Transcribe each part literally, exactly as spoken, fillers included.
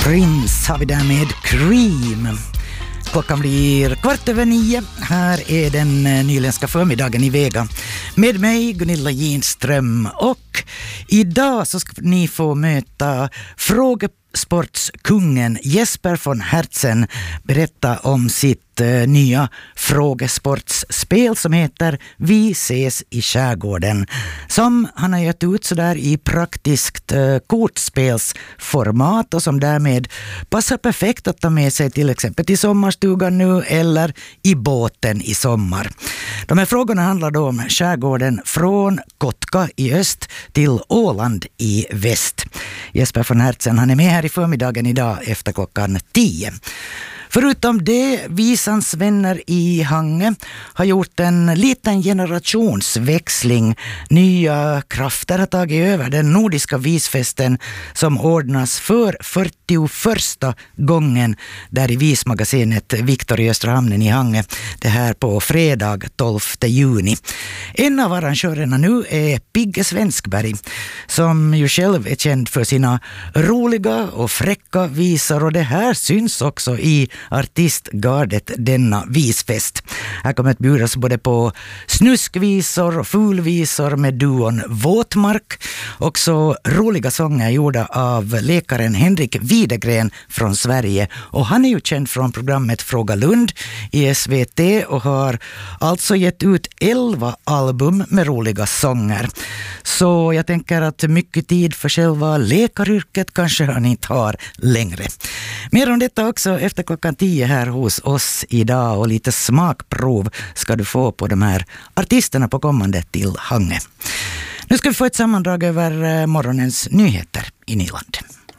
Prince har vi där med Cream. Klockan blir kvart över nio. Här är den nyländska förmiddagen i Vega. Med mig Gunilla Ginström. Och idag så ska ni få möta frågesportskungen Jesper von Hertzen berätta om sitt eh, nya frågesportsspel som heter Vi ses i skärgården, som han har gett ut så där i praktiskt eh, kortspelsformat och som därmed passar perfekt att ta med sig till exempel till sommarstugan nu eller i båten i sommar. De här frågorna handlar då om skärgården från Kotka i öst till Åland i väst. Jesper von Hertzen, han är med här i förmiddagen idag efter klockan tio. Förutom det, Visans vänner i Hange har gjort en liten generationsväxling. Nya krafter har tagit över den nordiska visfesten som ordnas för fyrtioförsta gången där i vismagasinet Victor i Österhamnen i Hange. Det här på fredag tolfte juni. En av arrangörerna nu är Pigge Svenskberg, som ju själv är känd för sina roliga och fräcka visor, och det här syns också i artistgardet denna visfest. Här kommer att bjudas både på snuskvisor och fulvisor med duon Våtmark. Också roliga sånger gjorda av läkaren Henrik Widegren från Sverige. Och han är ju känd från programmet Fråga Lund i S V T och har alltså gett ut elva album med roliga sånger. Så jag tänker att mycket tid för själva läkaryrket kanske han inte har längre. Mer om detta också efter klockan tio här hos oss idag, och lite smakprov ska du få på de här artisterna på kommande till Hange. Nu ska vi få ett sammandrag över morgonens nyheter i Nyland.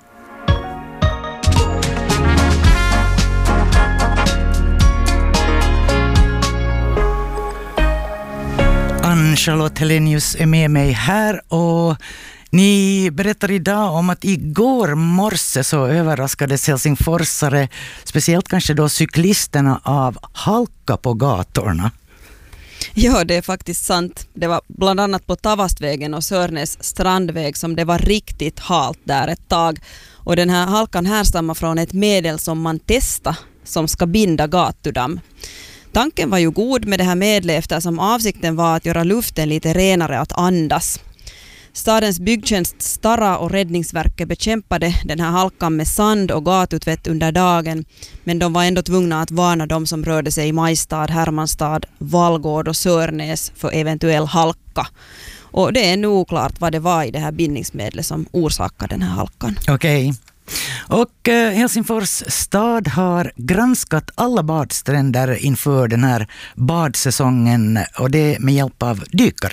Ann-Charlotte Helenius är med mig här, och ni berättar idag om att igår morse så överraskades helsingforsare, speciellt kanske då cyklisterna, av halka på gatorna. Ja, det är faktiskt sant. Det var bland annat på Tavastvägen och Sörnäs strandväg som det var riktigt halt där ett tag. Och den här halkan härstammar från ett medel som man testar som ska binda gatudamm. Tanken var ju god med det här medlet eftersom avsikten var att göra luften lite renare att andas. Stadens byggtjänst Stara och Räddningsverket bekämpade den här halkan med sand och gatutvätt under dagen, men de var ändå tvungna att varna de som rörde sig i Majstad, Hermanstad, Vallgård och Sörnäs för eventuell halka. Och det är nu oklart vad det var i det här bindningsmedlet som orsakade den här halkan. Okej. Och eh, Helsingfors stad har granskat alla badstränder inför den här badsäsongen, och det med hjälp av dykare.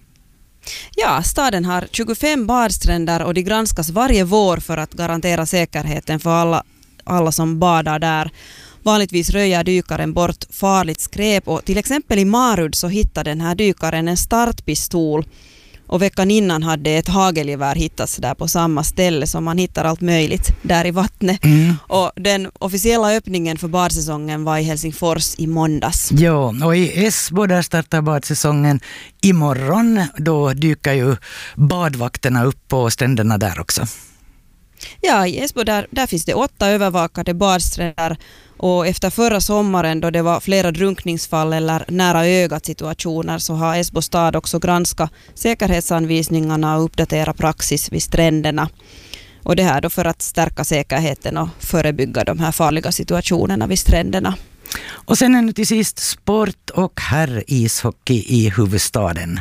Ja, staden har tjugofem badstränder och de granskas varje vår för att garantera säkerheten för alla, alla som badar där. Vanligtvis röjer dykaren bort farligt skräp, och till exempel i Marud så hittade den här dykaren en startpistol, och veckan innan hade ett hagelgevär hittats där på samma ställe, som man hittar allt möjligt där i vattnet. Mm. Och den officiella öppningen för badsäsongen var i Helsingfors i måndags. Ja, och i Esbo där startar badsäsongen imorgon. Då dyker ju badvakterna upp på stränderna där också. Ja, i Esbo där, där finns det åtta övervakade badstränder, och efter förra sommaren då det var flera drunkningsfall eller nära ögat situationer så har Esbo stad också granskat säkerhetsanvisningarna och uppdatera praxis vid stränderna. Och det här då för att stärka säkerheten och förebygga de här farliga situationerna vid stränderna. Och sen är det till sist sport och herrishockey i huvudstaden.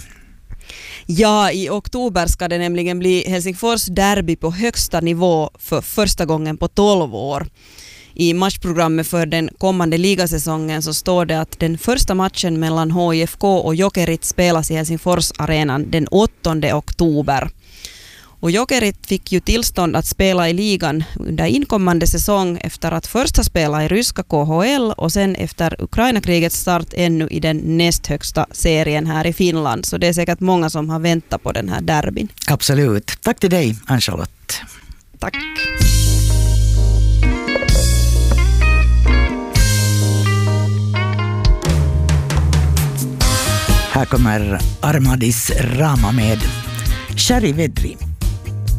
Ja, i oktober ska det nämligen bli Helsingfors derby på högsta nivå för första gången på tolv år. I matchprogrammet för den kommande ligasäsongen så står det att den första matchen mellan H I F K och Jokerit spelas i Helsingfors arenan den åttonde oktober. Och Jokerit fick ju tillstånd att spela i ligan under inkommande säsong efter att först ha spelat i ryska K H L och sen efter Ukraina-krigets start ännu i den näst högsta serien här i Finland. Så det är säkert många som har väntat på den här derbyn. Absolut. Tack till dig, Ann-Charlotte. Tack. Här kommer Armadis Rama med Shari Vedri.